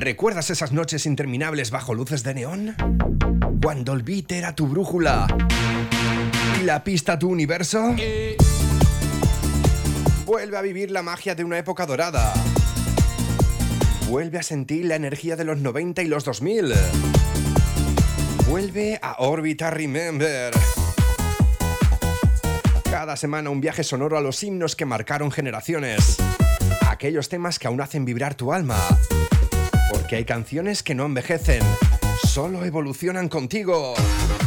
¿Recuerdas esas noches interminables bajo luces de neón? Cuando el beat era tu brújula y la pista tu universo. Vuelve a vivir la magia de una época dorada. Vuelve a sentir la energía de los 90 y los 2000. Vuelve a Orbita Remember. Cada semana un viaje sonoro a los himnos que marcaron generaciones. Aquellos temas que aún hacen vibrar tu alma. Porque hay canciones que no envejecen, solo evolucionan contigo.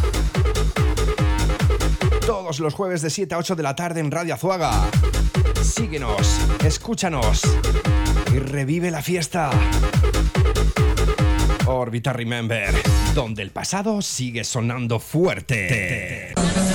Todos los jueves de 7 a 8 de la tarde en Radio Azuaga. Síguenos, escúchanos y revive la fiesta. Orbita Remember, donde el pasado sigue sonando fuerte.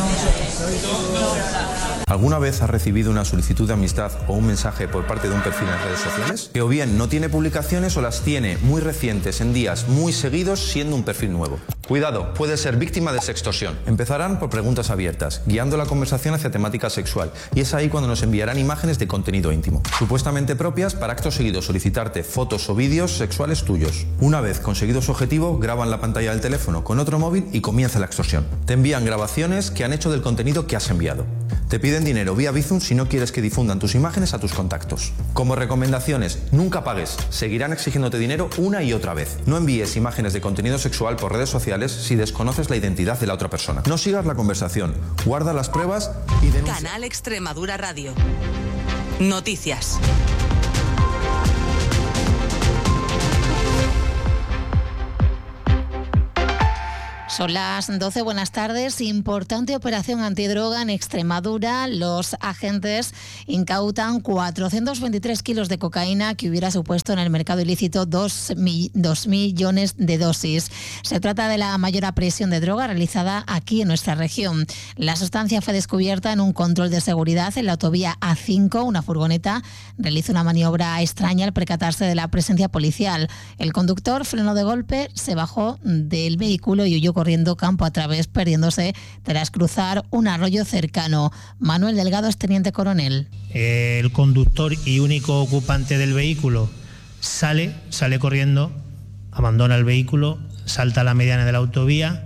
¿Alguna vez has recibido una solicitud de amistad o un mensaje por parte de un perfil en redes sociales? Que o bien no tiene publicaciones o las tiene muy recientes en días muy seguidos siendo un perfil nuevo. Cuidado, puede ser víctima de sextorsión. Empezarán por preguntas abiertas, guiando la conversación hacia temática sexual, y es ahí cuando nos enviarán imágenes de contenido íntimo, supuestamente propias para acto seguido solicitarte fotos o vídeos sexuales tuyos. Una vez conseguido su objetivo, graban la pantalla del teléfono con otro móvil y comienza la extorsión. Te envían grabaciones que han hecho del contenido que has enviado. Te piden dinero vía Bizum si no quieres que difundan tus imágenes a tus contactos. Como recomendaciones, nunca pagues. Seguirán exigiéndote dinero una y otra vez. No envíes imágenes de contenido sexual por redes sociales si desconoces la identidad de la otra persona. No sigas la conversación, guarda las pruebas y denuncia. Canal Extremadura Radio. Noticias. Son las 12, buenas tardes. Importante operación antidroga en Extremadura. Los agentes incautan 423 kilos de cocaína que hubiera supuesto en el mercado ilícito 2 millones de dosis. Se trata de la mayor aprehensión de droga realizada aquí en nuestra región. La sustancia fue descubierta en un control de seguridad en la autovía A5. Una furgoneta realizó una maniobra extraña al percatarse de la presencia policial. El conductor frenó de golpe, se bajó del vehículo y huyó corriendo campo a través, perdiéndose tras cruzar un arroyo cercano. Manuel Delgado es teniente coronel. El conductor y único ocupante del vehículo sale corriendo, abandona el vehículo, salta a la mediana de la autovía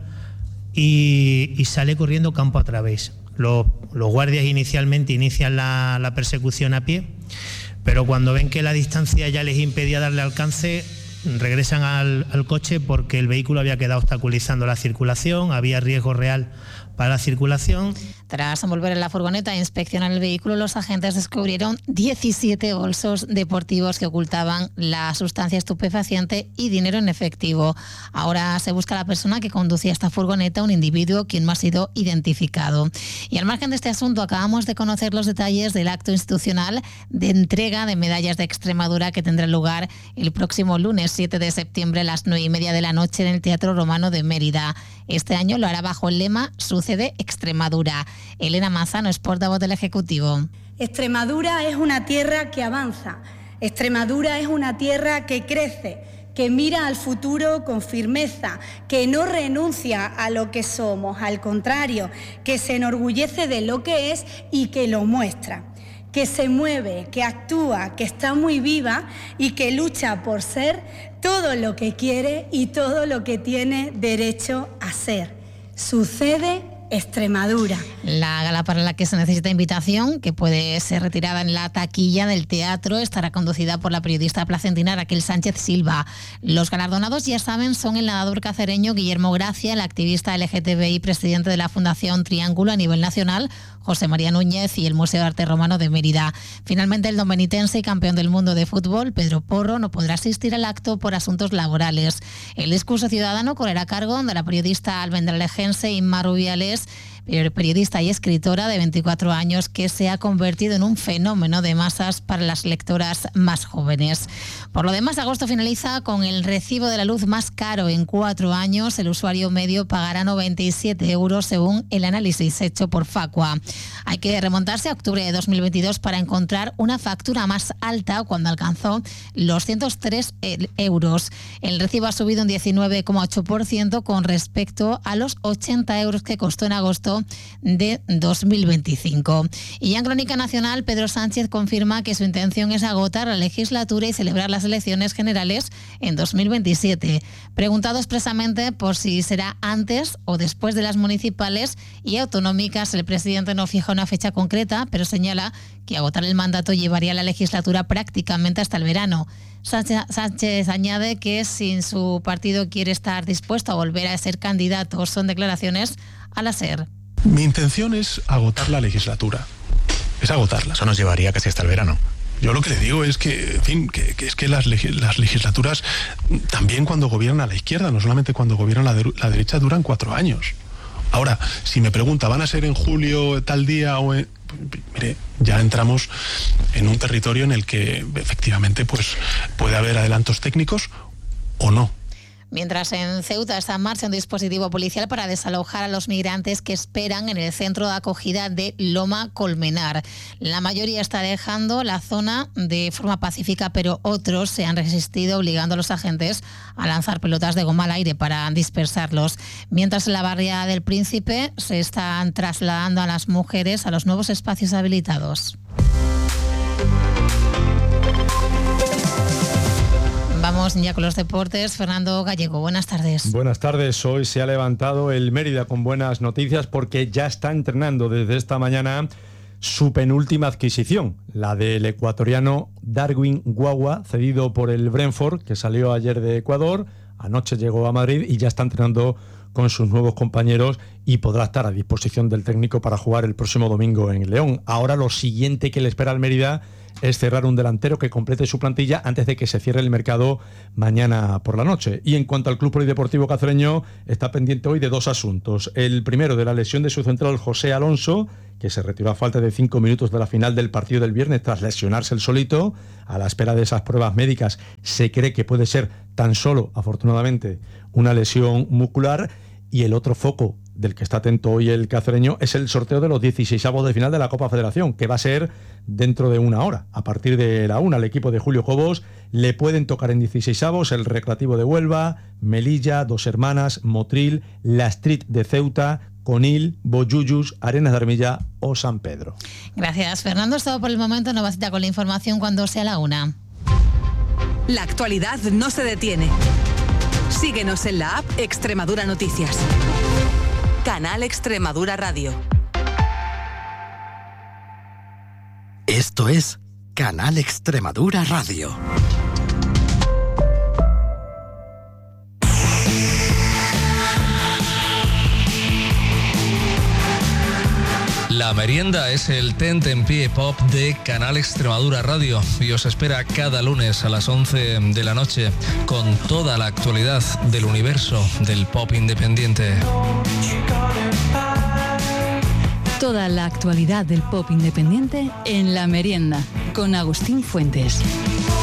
y sale corriendo campo a través. Los guardias inicialmente inician la persecución a pie, pero cuando ven que la distancia ya les impedía darle alcance, regresan al coche porque el vehículo había quedado obstaculizando la circulación, había riesgo real para la circulación. Tras volver en la furgoneta e inspeccionar el vehículo, los agentes descubrieron 17 bolsos deportivos que ocultaban la sustancia estupefaciente y dinero en efectivo. Ahora se busca a la persona que conducía esta furgoneta, un individuo quien no ha sido identificado. Y al margen de este asunto, acabamos de conocer los detalles del acto institucional de entrega de medallas de Extremadura que tendrá lugar el próximo lunes 7 de septiembre a las 9:30 de la noche en el Teatro Romano de Mérida. Este año lo hará bajo el lema Sucede Extremadura. Elena Manzano es portavoz del Ejecutivo. Extremadura es una tierra que avanza. Extremadura es una tierra que crece, que mira al futuro con firmeza, que no renuncia a lo que somos, al contrario, que se enorgullece de lo que es y que lo muestra, que se mueve, que actúa, que está muy viva y que lucha por ser todo lo que quiere y todo lo que tiene derecho a ser. Sucede Extremadura. La gala para la que se necesita invitación, que puede ser retirada en la taquilla del teatro, estará conducida por la periodista placentina Raquel Sánchez Silva. Los galardonados, ya saben, son el nadador cacereño Guillermo Gracia, el activista LGTBI, presidente de la Fundación Triángulo a nivel nacional, José María Núñez, y el Museo de Arte Romano de Mérida. Finalmente, el domenitense y campeón del mundo de fútbol, Pedro Porro, no podrá asistir al acto por asuntos laborales. El discurso ciudadano correrá a cargo de la periodista almendralejense Inma Rubiales, periodista y escritora de 24 años que se ha convertido en un fenómeno de masas para las lectoras más jóvenes. Por lo demás, agosto finaliza con el recibo de la luz más caro en 4 años. El usuario medio pagará 97 euros según el análisis hecho por Facua. Hay que remontarse a octubre de 2022 para encontrar una factura más alta, cuando alcanzó los 103 euros. El recibo ha subido un 19,8% con respecto a los 80 euros que costó en agosto enero de 2025. Y ya en Crónica Nacional, Pedro Sánchez confirma que su intención es agotar la legislatura y celebrar las elecciones generales en 2027. Preguntado expresamente por si será antes o después de las municipales y autonómicas, el presidente no fija una fecha concreta, pero señala que agotar el mandato llevaría la legislatura prácticamente hasta el verano. Sánchez añade que sin su partido quiere estar dispuesto a volver a ser candidato. Son declaraciones a la SER. Mi intención es agotar la legislatura. Es agotarla. Eso nos llevaría casi hasta el verano. Yo lo que le digo es que, en fin, que es que las legislaturas, también cuando gobierna la izquierda, no solamente cuando gobierna la derecha, duran 4 años. Ahora, si me pregunta, ¿van a ser en julio tal día o en...? Mire, ya entramos en un territorio en el que efectivamente pues puede haber adelantos técnicos o no. Mientras en Ceuta está en marcha un dispositivo policial para desalojar a los migrantes que esperan en el centro de acogida de Loma Colmenar. La mayoría está dejando la zona de forma pacífica, pero otros se han resistido, obligando a los agentes a lanzar pelotas de goma al aire para dispersarlos. Mientras en la barriada del Príncipe se están trasladando a las mujeres a los nuevos espacios habilitados. Vamos ya con los deportes. Fernando Gallego, buenas tardes. Buenas tardes. Hoy se ha levantado el Mérida con buenas noticias porque ya está entrenando desde esta mañana su penúltima adquisición, la del ecuatoriano Darwin Guagua, cedido por el Brentford, que salió ayer de Ecuador, anoche llegó a Madrid y ya está entrenando con sus nuevos compañeros y podrá estar a disposición del técnico para jugar el próximo domingo en León. Ahora lo siguiente que le espera al Mérida es cerrar un delantero que complete su plantilla antes de que se cierre el mercado mañana por la noche. Y en cuanto al Club Polideportivo Cacereño, está pendiente hoy de 2 asuntos. El primero, de la lesión de su central José Alonso, que se retiró a falta de 5 minutos de la final del partido del viernes tras lesionarse el solito. A la espera de esas pruebas médicas, se cree que puede ser tan solo, afortunadamente, una lesión muscular. Y el otro foco del que está atento hoy el cacereño es el sorteo de los 16avos de final de la Copa Federación, que va a ser dentro de 1 hora. A partir de la 1, al equipo de Julio Cobos le pueden tocar en 16avos el Recreativo de Huelva, Melilla, Dos Hermanas, Motril, La Street de Ceuta, Conil, Boyuyus, Arenas de Armilla o San Pedro. Gracias, Fernando. Es todo por el momento. Nos cita con la información cuando sea la 1. La actualidad no se detiene. Síguenos en la app Extremadura Noticias. Canal Extremadura Radio. Esto es Canal Extremadura Radio. La merienda es el tentempié pop de Canal Extremadura Radio y os espera cada lunes a las 11 de la noche con toda la actualidad del universo del pop independiente. Toda la actualidad del pop independiente en La Merienda con Agustín Fuentes.